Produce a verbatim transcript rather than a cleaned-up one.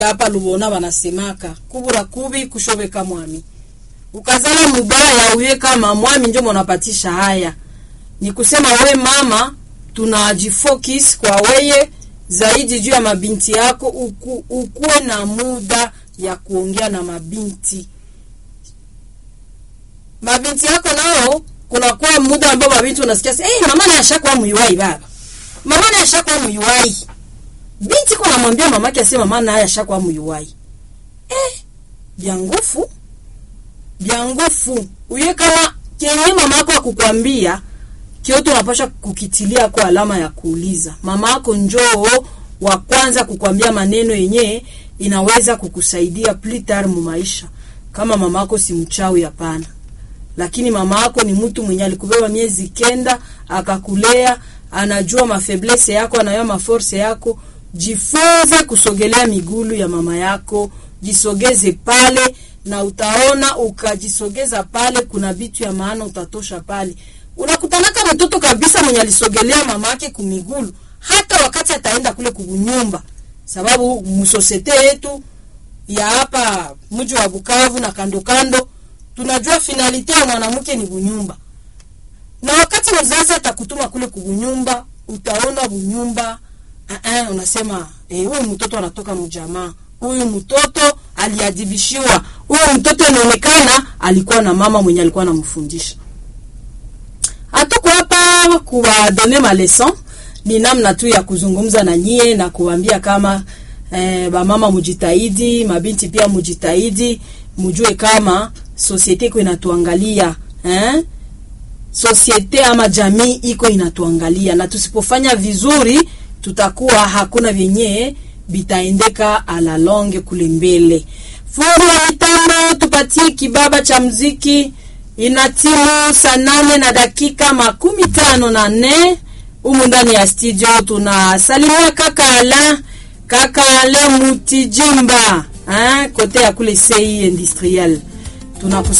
hapa lubona wanasemaka kubura kubi kushobeka mwami. Ukazala mubaya uye kama mwami ndio unapatisha haya. Ni kusema we mama tunajifocus kwa weye zaidi juu ya mabinti yako, uku, ukuwe na muda ya kuongea na mabinti. Mabinti yako nao kuna kwa muda ambao mabinti unasikia eh hey, mama anashakwa muiwai baba. Mama anashakwa muiwai. Binti kwa namwambia mamake asema mama naye ashakwa muiwai. Eh biangufu biangufu uye kama kenye mama yako akukwambia kioto unapaswa kukitilia kwa alama ya kuuliza. Mama yako njoo wa kwanza kukwambia maneno yenye inaweza kukusaidia plitar mu maisha. Kama mama yako si mchawi hapana. Lakini mama yako ni mtu mwenye alikubeba miezi kenda, akakulea, anajua mafaiblesse yako, anajua maforce yako. Jifunze kusogelea migulu ya mama yako, jisogeze pale na utaona ukajisogeza pale kuna bitu ya maana utatosha pale. Unakutanaka mtoto kabisa mwenye alisogelea mama yake kumigulu hata wakati ataenda kule kunyumba. Sababu msosete yetu ya hapa mji wa Bukavu na kando kando tunajua finalite ya mwanamke ni bunyumba. Na wakati mzazi atakutuma kule kunyumba utaona bunyumba eh uh-uh, unasema eh huyu mtoto anatoka mjamaa. Huyu mtoto aliadibishiwa. Huyu mtoto inaonekana alikuwa na mama mwenye alikuwa anamfundisha. Hatuko hapa kuwadone ma leçon, ni namna tu ya kuzungumza na nyie na kuambia kama eh, ba mama mujitahidi, mabinti pia mujitahidi, mujue kama societe iko inatuangalia, eh? Societe ama jamii iko inatuangalia na tusipofanya vizuri tutakuwa hakuna vyenye bitaendeka ala longe kule mbele. Fungu la mitano tupatie kibaba cha muziki. Inatimu saa nane na dakika makumi tano na nne. Umu ndani ya studio tunasalimia kaka Ala, kaka Ala Mutijimba, eh, kote ya kule sei industriel. Tunakusalimia